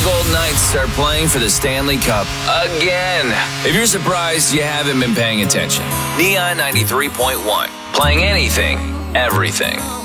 Golden Knights are playing for the Stanley Cup again. If you're surprised, you haven't been paying attention. Neon 93.1, playing anything, everything.